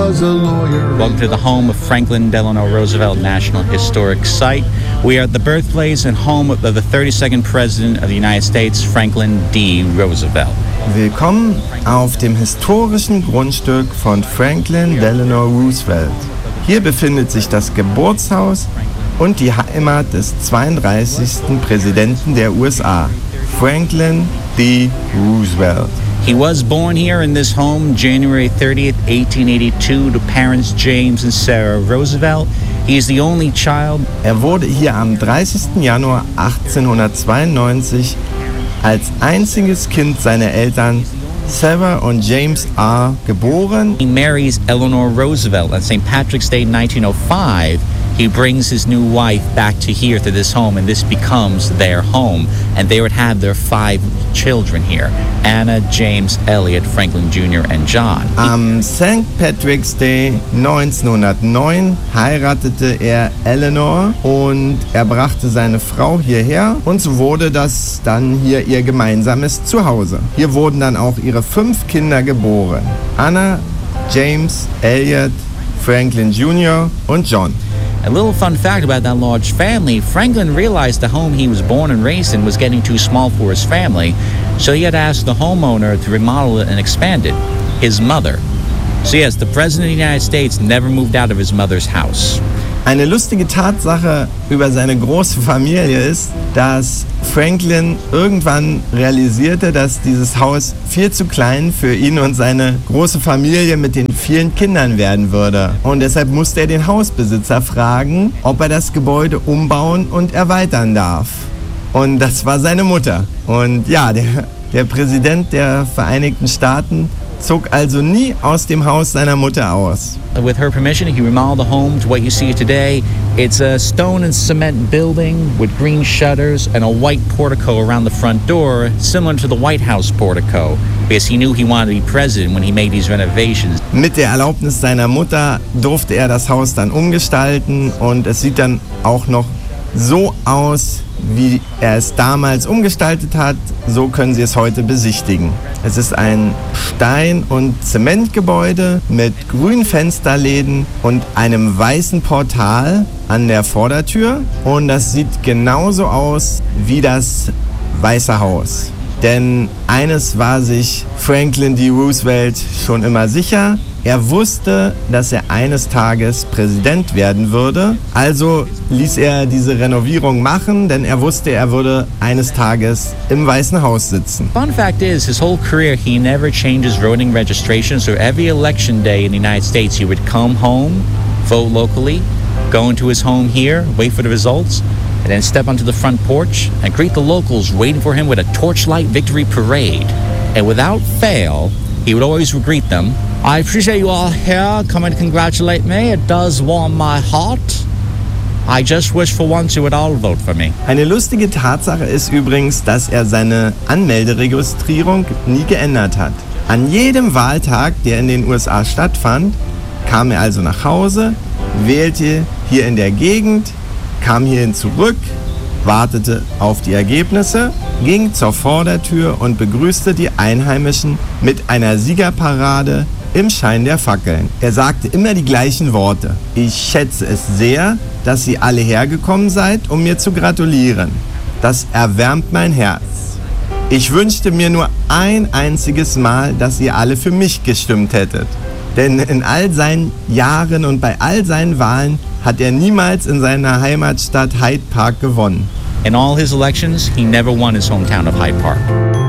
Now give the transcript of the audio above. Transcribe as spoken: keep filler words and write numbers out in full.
was a lawyer. Welcome to the home of Franklin Delano Roosevelt National Historic Site. We are at the birthplace and home of the thirty-second President of the United States, Franklin D. Roosevelt. Willkommen auf dem historischen Grundstück von Franklin Delano Roosevelt. Hier befindet sich das Geburtshaus und die Heimat des zweiunddreißigsten Präsidenten der U S A, Franklin D. Roosevelt. He was born here in this home January thirtieth, eighteen eighty-two, to parents James and Sarah Roosevelt. He is the only child. Er wurde hier am dreißigsten Januar achtzehnhundertzweiundneunzig als einziges Kind seiner Eltern Sarah und James R. geboren. He marries Eleanor Roosevelt on Saint Patrick's Day nineteen oh five. He brings his new wife back to here, to this home, and this becomes their home. And they would have their five children here: Anna, James, Elliot, Franklin Junior and John. Am Saint Patrick's Day neunzehnhundertneun heiratete er Eleanor und er brachte seine Frau hierher und so wurde das dann hier ihr gemeinsames Zuhause. Hier wurden dann auch ihre fünf Kinder geboren: Anna, James, Elliot, Franklin Junior und John. A little fun fact about that large family: Franklin realized the home he was born and raised in was getting too small for his family, so he had asked the homeowner to remodel it and expand it, his mother. So yes, the President of the United States never moved out of his mother's house. Eine lustige Tatsache über seine große Familie ist, dass Franklin irgendwann realisierte, dass dieses Haus viel zu klein für ihn und seine große Familie mit den vielen Kindern werden würde. Und deshalb musste er den Hausbesitzer fragen, ob er das Gebäude umbauen und erweitern darf. Und das war seine Mutter. Und ja, der, der Präsident der Vereinigten Staaten zog also nie aus dem Haus seiner Mutter aus. With her permission, he remodeled the home to what you see today. It's a stone and cement building with green shutters and a white portico around the front door, similar to the White House portico, because he knew he wanted to be president when he made these renovations. Mit der Erlaubnis seiner Mutter durfte er das Haus dann umgestalten und es sieht dann auch noch so aus, wie er es damals umgestaltet hat. So können Sie es heute besichtigen. Es ist ein Stein- und Zementgebäude mit grünen Fensterläden und einem weißen Portal an der Vordertür. Und das sieht genauso aus wie das Weiße Haus. Denn eines war sich Franklin D. Roosevelt schon immer sicher: Er wusste, dass er eines Tages Präsident werden würde. Also ließ er diese Renovierung machen, denn er wusste, er würde eines Tages im Weißen Haus sitzen. Fun fact is, his whole career, he never changed his voting registration. So every election day in the United States, he would come home, vote locally, go into his home here, wait for the results, and then step onto the front porch and greet the locals waiting for him with a torchlight victory parade. And without fail, he would always greet them: "I appreciate you all here coming to congratulate me. It does warm my heart. I just wish for once you would all vote for me." Eine lustige Tatsache ist übrigens, dass er seine Anmelderegistrierung nie geändert hat. An jedem Wahltag, der in den U S A stattfand, kam er also nach Hause, wählte hier in der Gegend, kam hierhin zurück, wartete auf die Ergebnisse, ging zur Vordertür und begrüßte die Einheimischen mit einer Siegerparade im Schein der Fackeln. Er sagte immer die gleichen Worte: Ich schätze es sehr, dass ihr alle hergekommen seid, um mir zu gratulieren. Das erwärmt mein Herz. Ich wünschte mir nur ein einziges Mal, dass ihr alle für mich gestimmt hättet. Denn in all seinen Jahren und bei all seinen Wahlen hat er niemals in seiner Heimatstadt Hyde Park gewonnen. In all his elections, he never won his hometown of Hyde Park.